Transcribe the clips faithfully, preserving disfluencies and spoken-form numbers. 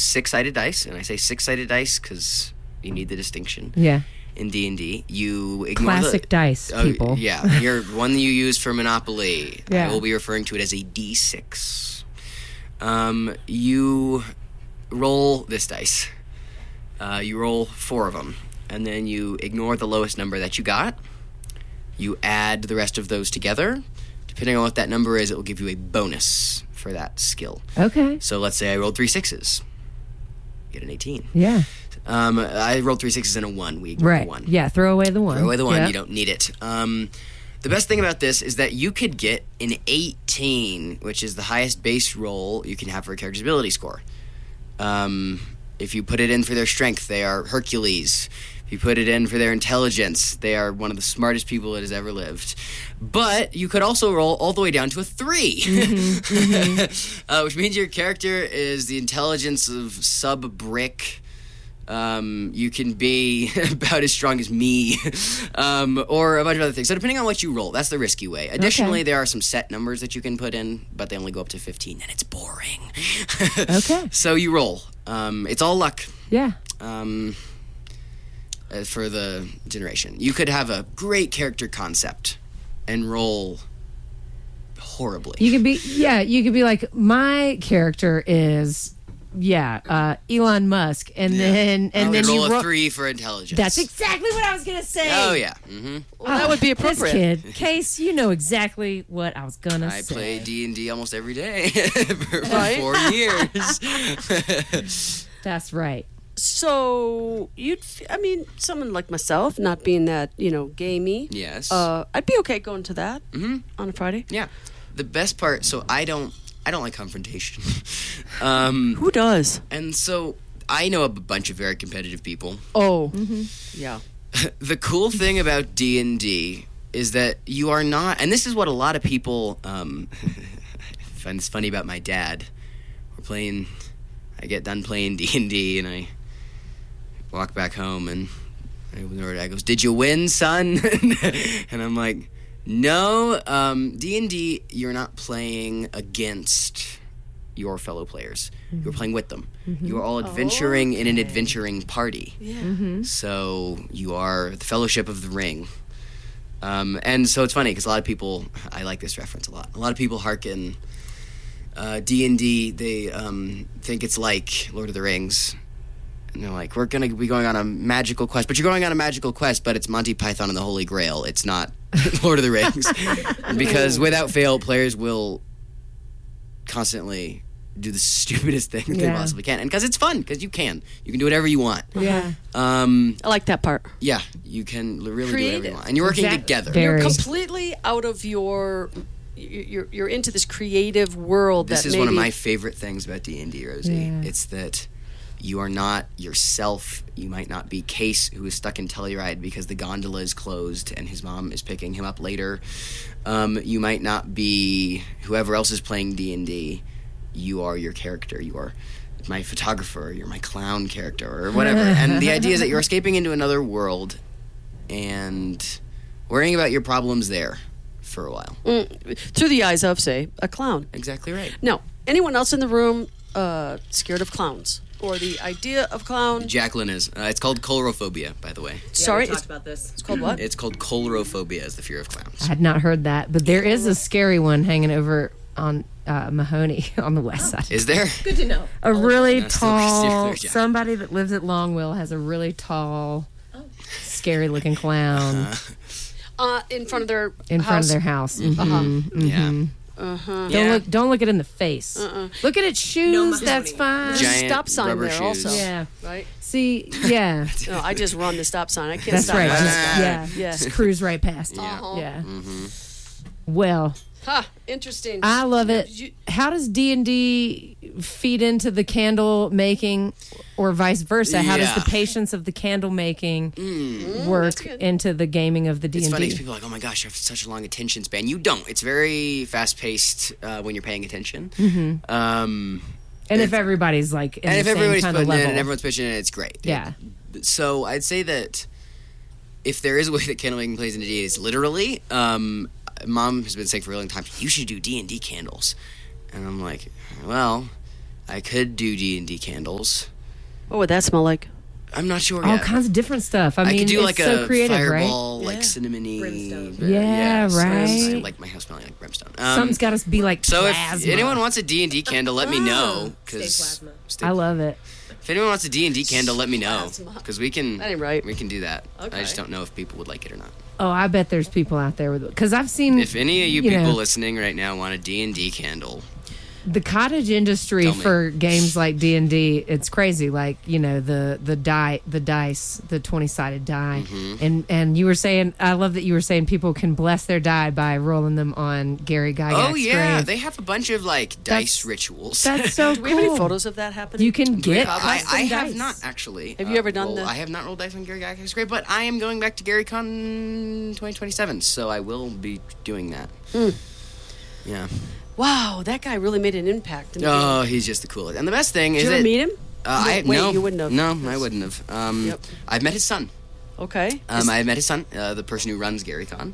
six-sided dice, and I say six-sided dice because you need the distinction. Yeah. In D and D, you ignore Classic the, dice, uh, people. Yeah, your one you use for Monopoly. Yeah. I will be referring to it as a D six. Um, you roll this dice. Uh, you roll four of them, and then you ignore the lowest number that you got. You add the rest of those together. Depending on what that number is, it will give you a bonus for that skill. Okay. So let's say I rolled three sixes. Get an eighteen. Yeah. Um, I rolled three sixes and a one. We ignore Right. the one. Yeah, throw away the one. Throw away the one. Yep. You don't need it. Um, the best thing about this is that you could get an eighteen, which is the highest base roll you can have for a character's ability score. Um, if you put it in for their strength, they are Hercules. If you put it in for their intelligence, they are one of the smartest people that has ever lived. But you could also roll all the way down to a three, Mm-hmm, mm-hmm. uh, which means your character is the intelligence of sub-brick. Um, you can be about as strong as me, um, or a bunch of other things. So depending on what you roll, that's the risky way. Additionally, Okay. there are some set numbers that you can put in, but they only go up to fifteen, and it's boring. Okay. So you roll. Um, it's all luck. Yeah. Um, uh, for the generation, you could have a great character concept and roll horribly. You could be, yeah, you could be like, my character is, yeah, uh, Elon Musk, and Yeah. then and I then would you roll ro- a three for intelligence. That's exactly what I was gonna say. Oh yeah. Mm-hmm. Well, that would be appropriate. This kid, Case, you know exactly what I was gonna I say. play D and D almost every day for, for Right? four years. That's right. So you'd, f- I mean, someone like myself, not being that, you know, gamey. Yes. Uh, I'd be okay going to that hmm on a Friday. Yeah. The best part. So I don't. I don't like confrontation. um, Who does? and so I know a bunch of very competitive people. Oh, Mm-hmm. yeah. The cool thing about D and D is that you are not, and this is what a lot of people um, find this funny about my dad. We're playing, I get done playing D and D, and I walk back home, and I, I goes, "Did you win, son?" And I'm like, "No, um, D and D, you're not playing against your fellow players. Mm-hmm. You're playing with them. You are all adventuring in an adventuring party. Yeah. Mm-hmm. So you are the Fellowship of the Ring." Um, and so it's funny because a lot of people, I like this reference a lot. A lot of people hearken uh, D and D. They um, think it's like Lord of the Rings. And they're like, we're going to be going on a magical quest. But you're going on a magical quest, but it's Monty Python and the Holy Grail. It's not Lord of the Rings. Because without fail, players will constantly do the stupidest thing that they Yeah. possibly can. And because it's fun, because you can. You can do whatever you want. Yeah. Um, I like that part. yeah, you can l- really do whatever Creative. you want. And you're working Exact- together. Very. You're completely out of your. You're you're into this creative world. This that is maybe, one of my favorite things about D and D, Rosie. Yeah. It's that you are not yourself. You might not be Case, who is stuck in Telluride because the gondola is closed and his mom is picking him up later. Um, you might not be whoever else is playing D and D. You are your character. You are my photographer. You're my clown character or whatever. And the idea is that you're escaping into another world and worrying about your problems there for a while. Mm, through the eyes of, say, a clown. Exactly right. Now, anyone else in the room uh, scared of clowns or the idea of clown? Jacqueline is. Uh, it's called colorophobia, by the way. Sorry, we it's, talked about this. it's called what? It's called colorophobia, is the fear of clowns. I had not heard that, but there is a scary one hanging over on uh, Mahoney on the west side. Is there? Good to know. A really That's so tall, particular, yeah. somebody that lives at Longwell has a really tall, scary looking clown Uh, in front of their in house. front of their house. Mhm, Uh-huh. mhm. Yeah. Uh-huh. Don't Yeah. look! Don't look it in the face. Uh-uh. Look at its shoes. No that's Mahoney. fine. There's Giant a stop sign rubber there shoes. also. Yeah. Right? See, yeah, No, I just run the stop sign. I can't that's stop. right. myself. Just, yeah, Yeah. just cruise right past. it. Uh-huh. Yeah. Mm-hmm. Well, Huh, interesting. I love it. You- How does D and D feed into the candle making, or vice versa? How does Yeah. the patience of the candle making that's work good. into the gaming of the D It's and funny because D? people are like, oh my gosh, you have such a long attention span. You don't. It's very fast paced uh, when you're paying attention. Mm-hmm. Um, And if everybody's like, in and the if same everybody's kind of putting in level, and everyone's pitching in, it's great. yeah, So I'd say that if there is a way that candle making plays into D, it's literally. Um, Mom has been saying for a really long time, you should do D and D candles, and I'm like, well, I could do D and D candles. What would that smell like? I'm not sure All yet. kinds of different stuff. I, I mean, could do it's like so a creative, fireball, right? like Yeah. cinnamony. Brimstone. but- Yeah, so it's- I right. like my house smelling like brimstone. right? Um, Something's got to be like so plasma. if anyone wants a D and D candle, let me know. Stay Cause plasma. stay- I love it. if anyone wants a D and D candle, let me know. Plasma. Because we can, That ain't right. we can do that. I Okay. just don't know if people would like it or not. Oh, I bet there's people out there with because I've seen If any of you, you people know, listening right now want a D and D candle, the cottage industry Tell me. for games like D and D, it's crazy. Like you know the the die the dice, the twenty sided die, Mm-hmm. and and you were saying, I love that you were saying people can bless their die by rolling them on Gary Gygax's oh yeah, grave. they have a bunch of like dice That's- rituals. That's so Do we have any cool. photos of that happening? You can get Uh, I, custom I have dice. not actually. Have you uh, ever done roll- the- I have not rolled dice on Gary Gygax's grave, but I am going back to GaryCon twenty twenty-seven, so I will be doing that. Hmm. Yeah. Wow, that guy really made an impact. In the game. Oh, he's just the coolest. And the best thing Did is you ever that meet him? Uh, No, I wait, no, you wouldn't have. No, I wouldn't have. Um, Yep. I've met his son. Okay. Um, Is- I met his son, uh, the person who runs GaryCon.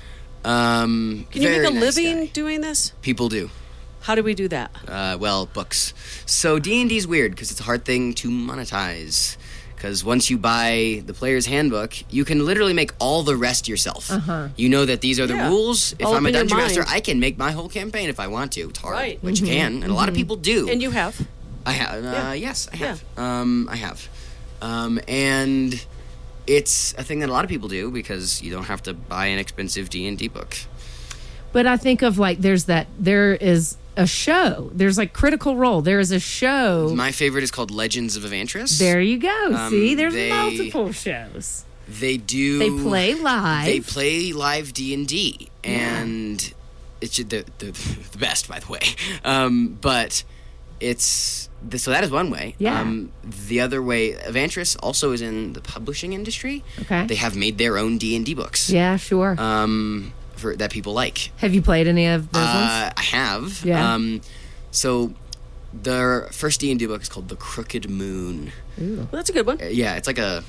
Um, Can you very make a nice living guy. doing this? People do. How do we do that? Uh, well, books. So D and D is weird because it's a hard thing to monetize. Because once you buy the player's handbook, you can literally make all the rest yourself. Uh-huh. You know that these are the Yeah. rules. If All I'm a up in your dungeon master, mind. I can make my whole campaign if I want to. It's hard, Right. but you can, and a lot of people do. And you have. I have. Uh, Yeah. Yes, I have. Um, I have. Um, and it's a thing that a lot of people do because you don't have to buy an expensive D and D book. But I think of like there's that there is a show. There's like Critical Role. There is a show. My favorite is called Legends of Evantris. There you go. Um, See, there's they- multiple shows. They do. They play live. They play live D and D, and it's the, the the best, by the way. Um, but it's so that is one way. Yeah. Um, the other way, Evantris also is in the publishing industry. Okay. They have made their own D and D books. Yeah, sure. Um, for that people like. Have you played any of those ones? Uh, I have. Yeah. Um, so their first D and D book is called The Crooked Moon. Ooh. Well, that's a good one. Uh, Yeah, it's like a.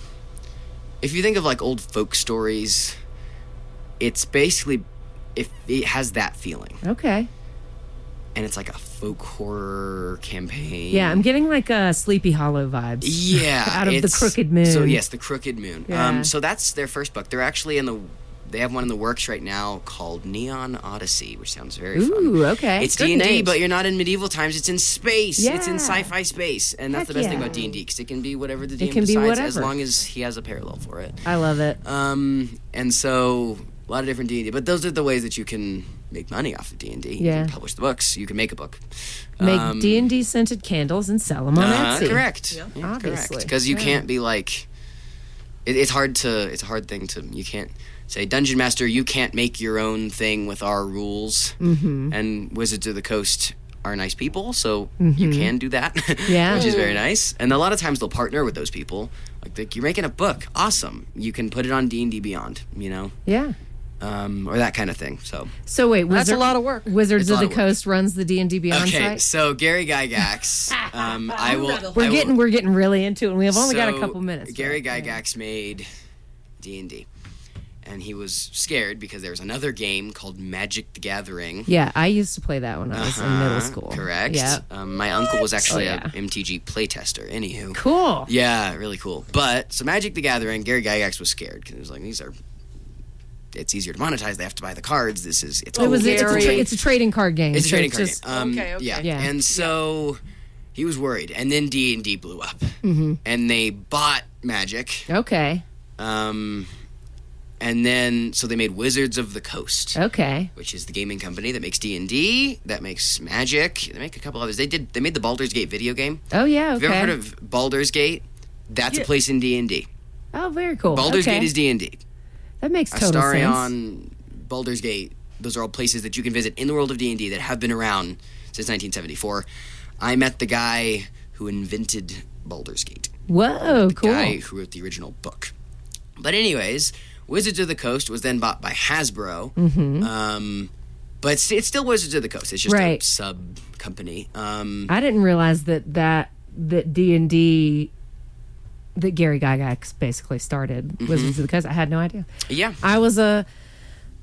If you think of like old folk stories, it's basically if it has that feeling, Okay. and it's like a folk horror campaign. Yeah, I'm getting like uh, Sleepy Hollow vibes. Yeah, out of the it's- Crooked Moon. So yes, the Crooked Moon. Yeah. Um, so that's their first book. They're actually in the. They have one in the works right now called Neon Odyssey, which sounds very fun. Ooh, okay. It's Good D and D, names. but you're not in medieval times. It's in space. It's in Yeah. sci-fi space, and that's Heck the best thing yeah. about D and D because it can be whatever the D M can be decides, as whatever. long as he has a parallel for it. I love it. Um, and so a lot of different D and D, but those are the ways that you can make money off of D and D. You Yeah. can publish the books. You can make a book. Make Um, D and D scented candles and sell them on uh, Etsy. correct. Yeah. Yeah, Obviously. correct. Because you Yeah. can't be like. It, it's hard to. It's a hard thing to. You can't say Dungeon Master. You can't make your own thing with our rules. Mm-hmm. And Wizards of the Coast are nice people, so you can do that. Yeah. which is very nice. And a lot of times they'll partner with those people. Like, like you're making a book, awesome. You can put it on D and D Beyond. You know. Yeah. Um, or that kind of thing. So So wait, That's Wizard- a lot of work. Wizards It's a of lot the of work. Coast runs the D and D Beyond okay, site. so Gary Gygax, um, I will. We're I will- getting we're getting really into it, and we have only got a So, couple minutes. Gary but, yeah. Gygax made D and D, and he was scared because there was another game called Magic the Gathering. Yeah, I used to play that when I was in middle Uh-huh, school. Correct. Yeah. Um, my uncle was actually Oh, yeah. a M T G playtester. Anywho. Cool. Yeah, really cool. But so Magic the Gathering, Gary Gygax was scared because he was like, these are. It's easier to monetize. They have to buy the cards. This is it's It was it's a, Gary. tra- it's a trading card game. It's a so trading card just- game. Um, Okay, okay. Yeah. Yeah. And so he was worried, and then D and D blew up, mm-hmm. and they bought Magic. Okay. Um, and then so they made Wizards of the Coast, Okay. which is the gaming company that makes D and D, that makes Magic. They make a couple others. They did. They made the Baldur's Gate video game. Oh yeah. Have Okay. you ever heard of Baldur's Gate? That's Yeah. a place in D and D. Oh, very cool. Baldur's okay. Gate is D and D. That makes total sense. Astarion, Baldur's Gate. Those are all places that you can visit in the world of D and D that have been around since nineteen seventy-four. I met the guy who invented Baldur's Gate. Whoa, the cool. guy who wrote the original book. But anyways, Wizards of the Coast was then bought by Hasbro. Mm-hmm. Um, but it's, it's still Wizards of the Coast. It's just Right. a sub company. Um, I didn't realize that that that D and D that Gary Gygax basically started Mm-hmm. Wizards of the Coast. I had no idea. yeah. I was a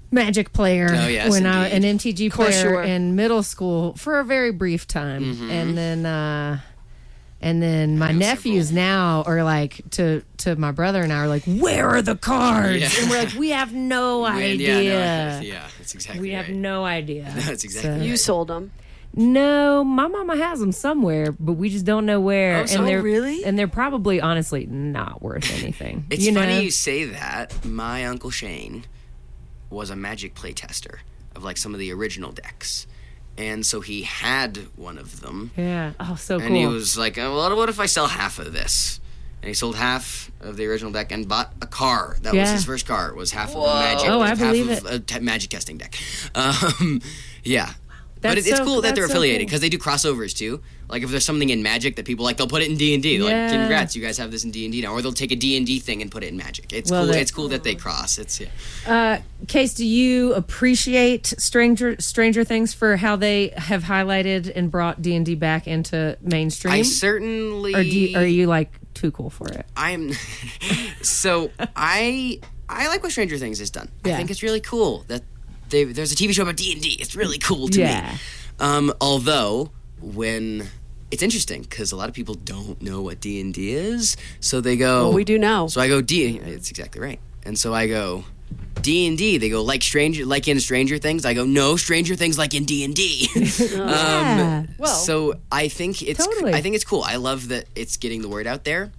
Magic player Oh, yes, when I indeed. an M T G course you player were. in middle school for a very brief time, Mm-hmm. and then uh, and then my know nephews several. now are like to to my brother and I are like, where are the cards? Yeah. And we're like, we have no Man, idea. Yeah, no, yeah, that's exactly We have right. no idea. That's exactly You right. sold them. No, my mama has them somewhere, but we just don't know where. Oh, so- and they're really? and they're probably honestly not worth anything. It's you funny know? you say that. My Uncle Shane was a Magic playtester of like some of the original decks. And so he had one of them. Yeah. Oh, so And cool. he was like, oh, well, what if I sell half of this? And he sold half of the original deck and bought a car. That was Yeah. his first car. It was half of a Magic. Oh, I half believe of it. a t- Magic testing deck. Um, yeah. but That's it, it's so- cool that they're that's so affiliated cool. because they do crossovers too. Like if there's something in Magic that people like, they'll put it in D and D. Like, Yeah. congrats, you guys have this in D and D now. Or they'll take a D and D thing and put it in Magic. It's Well, cool. that- It's cool that they cross. It's yeah. Uh, Case, do you appreciate Stranger Stranger Things for how they have highlighted and brought D and D back into mainstream? I certainly. or do you, are you like too cool for it? I'm so I I like what Stranger Things has done. I Yeah. think it's really cool that they, there's a T V show about D and D. It's really cool to Yeah. me. Um, although when it's interesting because a lot of people don't know what D and D is, so they go. Well, we do now. So I go D. It's exactly right. And so I go D and D. They go like Stranger, like in Stranger Things. I go no Stranger Things like in D and D. Yeah. Well- so I think it's Totally. I think it's cool. I love that it's getting the word out there.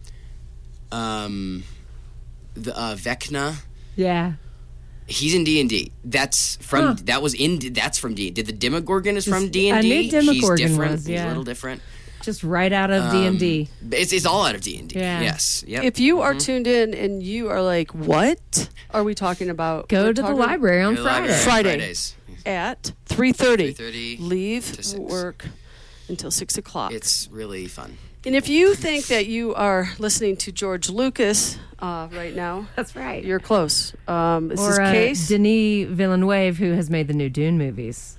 Um, the uh, Vecna, Yeah. he's in D and D. That's from Huh. that was in that's from D. Did the Demogorgon is from D I and knew D? He's Demogorgon different. was, He's yeah. a little different. Just right out of D and D. It's it's all out of D and D. Yeah. Yes. Yep. If you are tuned in and you are like, what are we talking about? Go We're to the talking library on The Friday. library on Friday. Fridays. At three thirty. three thirty Leave to six. work until six o'clock. It's really fun. And if you think that you are listening to George Lucas uh, right now, That's right. you're close. Um, this is or uh, Case. Denis Villeneuve, who has made the new Dune movies.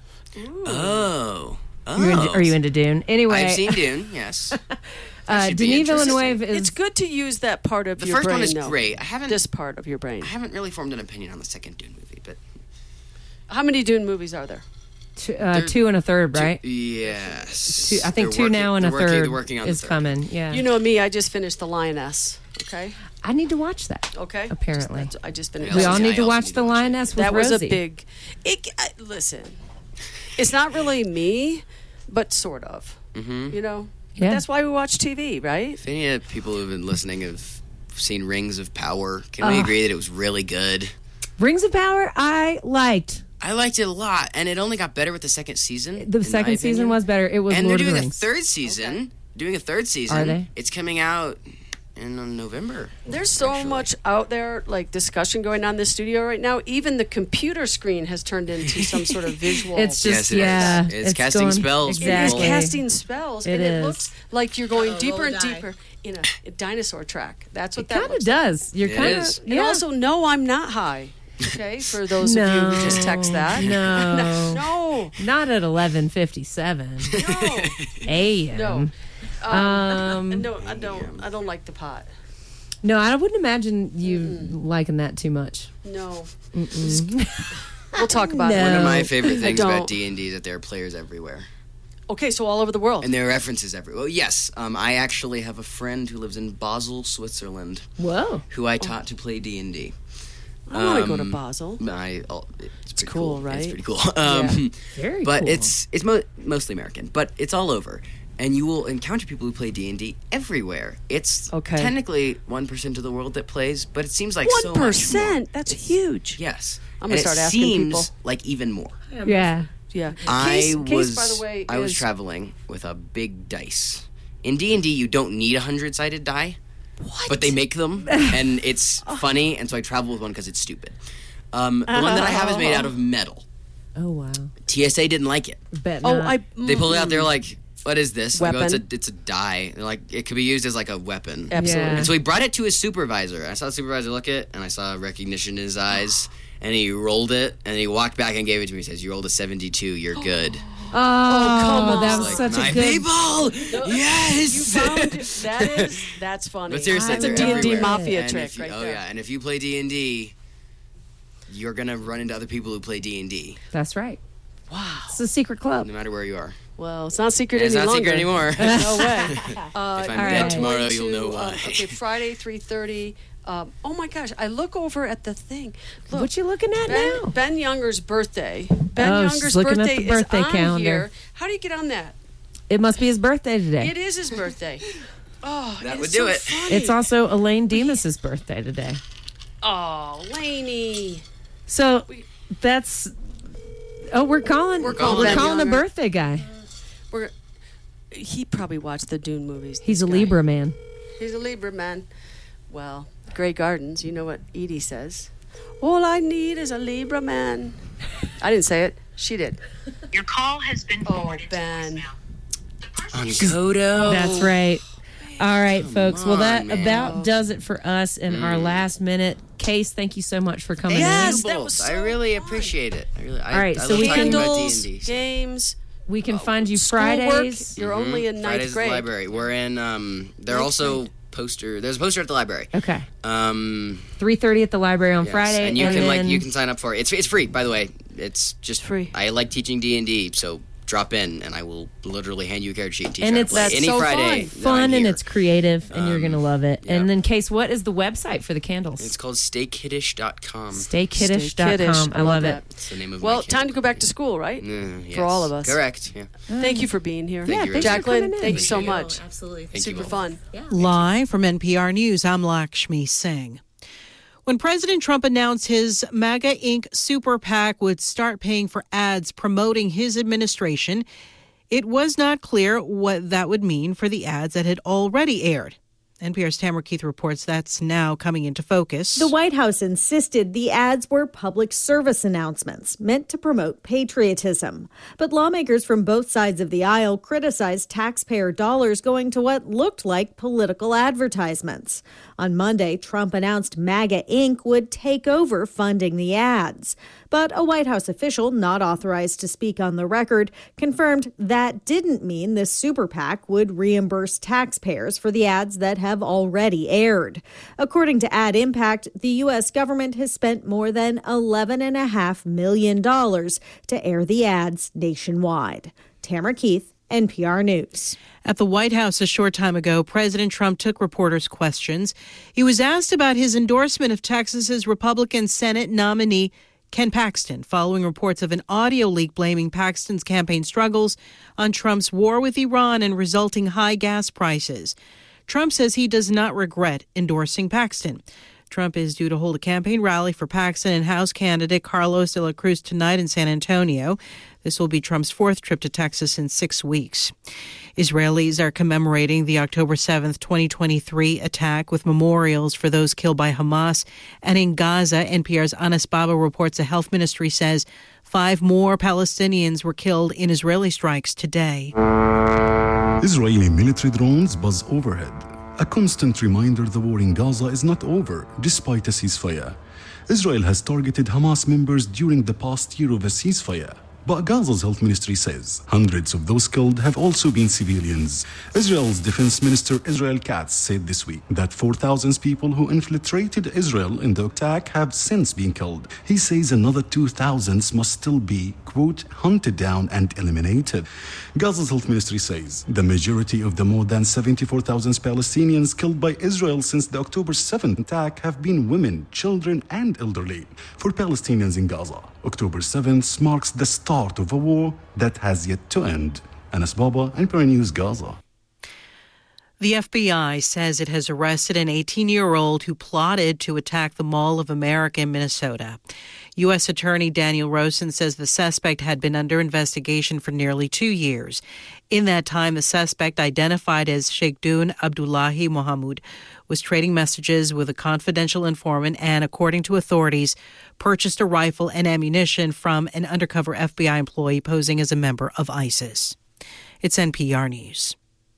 Oh. Oh. You're into, are you into Dune? Anyway, I've seen Dune. Yes. uh, should be Denis interesting. Villeneuve is It's good to use that part of The your first brain. one is though. great. I haven't This part of your brain. I haven't really formed an opinion on the second Dune movie, but How many Dune movies are there? two, uh, They're- two and a third, right? yes. Two, I think They're two working- now and a they're working- third they're working on the is third. coming. Yeah, You know me, I just finished The Lioness. Okay? I need to watch that. Okay? Apparently. Just- that's- I just finished We Yeah, all I need to also watch need The to watch it. Lioness with That was Rosie. a big. It, I, listen, it's not really me, but sort of. Mhm. You know? Yeah. That's why we watch T V, right? If any of the people who've been listening have seen Rings of Power, can we Ugh. agree that it was really good? Rings of Power, I liked. I liked it a lot, and it only got better with the second season. The in second my season opinion. was better. It was and Lord they're of doing the a Rings. third season. Doing a third season. Are they? It's coming out in uh, November. There's so actually. much out there, like discussion going on in the studio right now. Even the computer screen has turned into some sort of visual. It's just Yes, it is. yeah, It's casting going- spells, It is Exactly. casting spells, It and is. it looks like you're going Uh-oh, deeper and roll a die. deeper in a, a dinosaur track. That's what It that kind of looks does. You're It kind of is. And also, no, I'm not high. Okay, for those no, of you who just text that. No, no, not at eleven fifty-seven no, a.m. no. Um, no, I don't. I don't like the pot. No, I wouldn't imagine you liking that too much. No. We'll talk about No. it. One of my favorite I things don't. about D and D is that there are players everywhere. Okay, so all over the world. And there are references everywhere. Well, yes, um, I actually have a friend who lives in Basel, Switzerland, Whoa. who I taught to play D and D. I want to go to um, Basel. I, oh, it's, pretty cool, It's right? pretty cool. Um, Very but cool. it's it's mo- mostly American, but it's all over. And you will encounter people who play D and D everywhere. It's Okay. technically one percent of the world that plays, but it seems like so One much more. percent. That's huge. Yes. I'm gonna And start it asking seems people. like even more. Yeah. Yeah. I Case, was Case, by the way, I was is- traveling with a big dice. In D and D, you don't need a hundred-sided die, What? but they make them, and it's funny. And so I travel with one because it's stupid. Um, the one that I have is made out of metal. Oh wow. T S A didn't like it. Bet Oh, not. I. They pulled it out. They're like, "What is this?" I go, it's a Weapon. it's a die. They're like, it could be used as like a weapon. Absolutely. Yeah. And so he brought it to his supervisor. I saw the supervisor look at it, and I saw recognition in his eyes. And he rolled it, and he walked back and gave it to me. He says, "You rolled a seventy-two. You're good." Oh, come on. that I was was such like, a "My good. people, You yes." found that is that's funny. But seriously, that's a they're D and D everywhere. mafia And trick if you- right oh there. yeah, and if you play D and D, you're gonna run into other people who play D and D. That's right. Wow. It's a secret club. No matter where you are. Well, it's not secret And it's any not longer. secret anymore. No way. Uh, If I'm right. dead tomorrow, going you'll to, know uh, why. okay, Friday, three thirty. Um, oh my gosh! I look over at the thing. Look, What you looking at Ben, now? Ben Younger's birthday. Ben Oh, Younger's she's looking at birthday, the birthday is on calendar. here. How do you get on that? It must be his birthday today. It is his birthday. Oh, That it would is do so it. funny. It's also Elaine Demas's birthday today. Oh, Lainey. So that's. Oh, we're calling. We're We're calling calling, Ben calling a Younger. birthday guy. We're. He probably watched the Dune movies. He's a this guy. Libra man. He's a Libra man. Well, Grey Gardens. You know what Edie says. All I need is a Libra man. I didn't say it. She did. Your call has been Oh, forwarded Ben. to voicemail. The person On you Kodo. That's right. All right, folks. Well, that on, man. about does it for us in our last minute. Case, thank you so much for coming Yes, in. that Both. was so I really fun. appreciate it. I really. I, All right, I so love we talking can- about D Candles, and D. games. We can find you Schoolwork. Fridays. You're only in ninth Fridays at the grade. library. We're in. Um, they're Ninth also grade. poster. There's a poster at the library. Okay. Um, three thirty at the library on yes, Friday. and you can like then- you can sign up for it. It's it's free, by the way. It's just Free. I like teaching D and D, so drop in and I will literally hand you a character sheet and teach And you how it's- to play. that's Any so Friday. fun. that I'm fun and here. it's creative and you're going to love it. yeah. And then, Case, what is the website for the candles? It's called stay kiddish dot com. stay kiddish dot Stay kiddish. com. I love that. it. That's the name of Well, my time to go back to school, right? Mm, yes. For all of us. Correct. Yeah. Thank you for being here. Thank you very thanks for much. Jacqueline, coming in. thank you so Appreciate it. much. Absolutely. Thank you Super both. fun. Live from N P R News, I'm Lakshmi Singh. When President Trump announced his MAGA Incorporated super PAC would start paying for ads promoting his administration, it was not clear what that would mean for the ads that had already aired. N P R's Tamara Keith reports that's now coming into focus. The White House insisted the ads were public service announcements meant to promote patriotism. But lawmakers from both sides of the aisle criticized taxpayer dollars going to what looked like political advertisements. On Monday, Trump announced MAGA Incorporated would take over funding the ads. But a White House official not authorized to speak on the record confirmed that didn't mean the super PAC would reimburse taxpayers for the ads that have already aired. According to Ad Impact, the U S government has spent more than eleven point five million dollars to air the ads nationwide. Tamara Keith, N P R News. At the White House a short time ago, President Trump took reporters' questions. He was asked about his endorsement of Texas's Republican Senate nominee Ken Paxton, following reports of an audio leak blaming Paxton's campaign struggles on Trump's war with Iran and resulting high gas prices. Trump says he does not regret endorsing Paxton. Trump is due to hold a campaign rally for Paxton and House candidate Carlos de la Cruz tonight in San Antonio. This will be Trump's fourth trip to Texas in six weeks. Israelis are commemorating the October seventh, twenty twenty-three attack with memorials for those killed by Hamas. And in Gaza, N P R's Anas Baba reports the health ministry says five more Palestinians were killed in Israeli strikes today. Israeli military drones buzz overhead. A constant reminder the war in Gaza is not over, despite a ceasefire. Israel has targeted Hamas members during the past year of a ceasefire. But Gaza's health ministry says hundreds of those killed have also been civilians. Israel's defense minister Israel Katz said this week that four thousand people who infiltrated Israel in the attack have since been killed. He says another two thousand must still be, quote, hunted down and eliminated. Gaza's health ministry says the majority of the more than seventy-four thousand Palestinians killed by Israel since the October seventh attack have been women, children, and elderly. For Palestinians in Gaza, October seventh marks the start of a war that has yet to end. Anas Baba, N P R News, Gaza. The F B I says it has arrested an eighteen-year-old who plotted to attack the Mall of America in Minnesota. U S Attorney Daniel Rosen says the suspect had been under investigation for nearly two years. In that time, the suspect, identified as Sheikhdun Abdullahi Mohamud, was trading messages with a confidential informant and, according to authorities, purchased a rifle and ammunition from an undercover F B I employee posing as a member of ISIS. It's N P R News.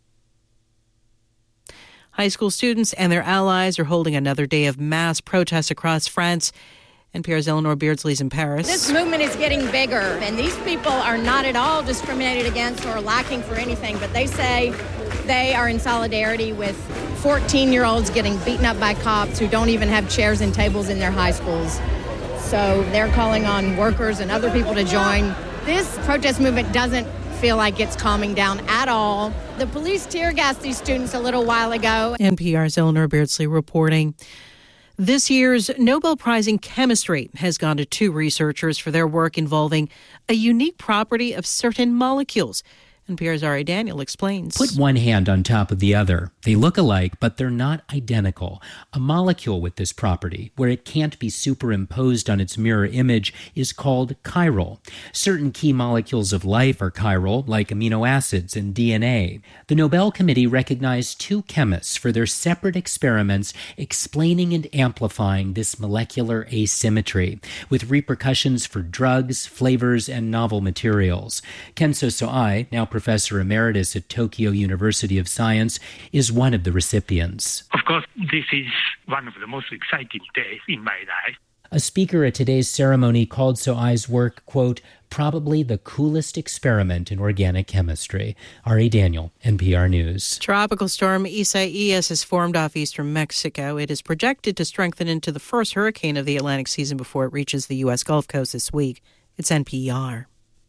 High school students and their allies are holding another day of mass protests across France. N P R's Eleanor Beardsley's in Paris. This movement is getting bigger, and these people are not at all discriminated against or lacking for anything, but they say they are in solidarity with fourteen-year-olds getting beaten up by cops who don't even have chairs and tables in their high schools. So they're calling on workers and other people to join. This protest movement doesn't feel like it's calming down at all. The police tear gassed these students a little while ago. N P R's Eleanor Beardsley reporting. This year's Nobel Prize in Chemistry has gone to two researchers for their work involving a unique property of certain molecules. N P R's Ari Daniel explains. Put one hand on top of the other. They look alike, but they're not identical. A molecule with this property, where it can't be superimposed on its mirror image, is called chiral. Certain key molecules of life are chiral, like amino acids and D N A. The Nobel Committee recognized two chemists for their separate experiments explaining and amplifying this molecular asymmetry, with repercussions for drugs, flavors, and novel materials. Kenzo Soai, now professor emeritus at Tokyo University of Science, is one of the recipients. Of course, this is one of the most exciting days in my life. A speaker at today's ceremony called Soai's work, quote, probably the coolest experiment in organic chemistry. Ari Daniel, N P R News. Tropical storm Isaias has formed off eastern Mexico. It is projected to strengthen into the first hurricane of the Atlantic season before it reaches the U S Gulf Coast this week. It's N P R.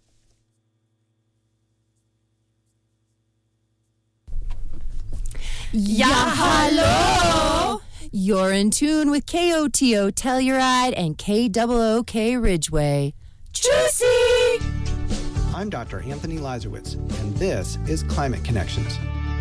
Yeah, hello! You're in tune with K O T O Telluride and K O O K Ridgeway. Juicy! I'm Doctor Anthony Lazarowitz, and this is Climate Connections.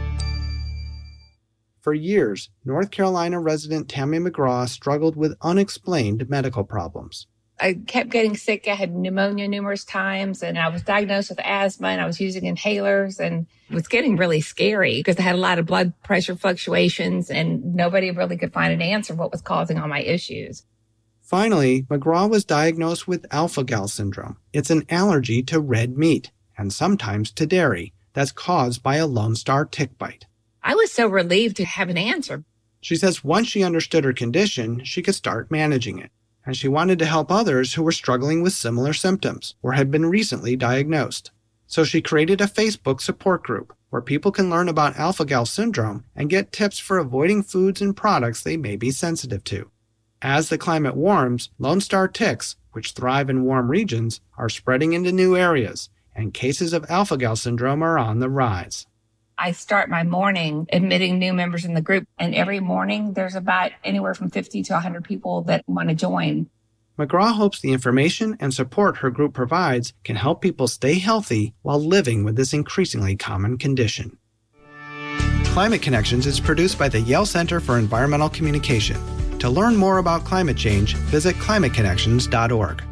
For years, North Carolina resident Tammy McGraw struggled with unexplained medical problems. I kept getting sick. I had pneumonia numerous times, and I was diagnosed with asthma, and I was using inhalers, and it was getting really scary because I had a lot of blood pressure fluctuations, and nobody really could find an answer what was causing all my issues. Finally, McGraw was diagnosed with alpha-gal syndrome. It's an allergy to red meat, and sometimes to dairy, that's caused by a Lone Star tick bite. I was so relieved to have an answer. She says once she understood her condition, she could start managing it. And she wanted to help others who were struggling with similar symptoms or had been recently diagnosed. So she created a Facebook support group where people can learn about alpha-gal syndrome and get tips for avoiding foods and products they may be sensitive to. As the climate warms, Lone Star ticks, which thrive in warm regions, are spreading into new areas, and cases of alpha-gal syndrome are on the rise. I start my morning admitting new members in the group, and every morning there's about anywhere from fifty to one hundred people that want to join. McGraw hopes the information and support her group provides can help people stay healthy while living with this increasingly common condition. Climate Connections is produced by the Yale Center for Environmental Communication. To learn more about climate change, visit climate connections dot org.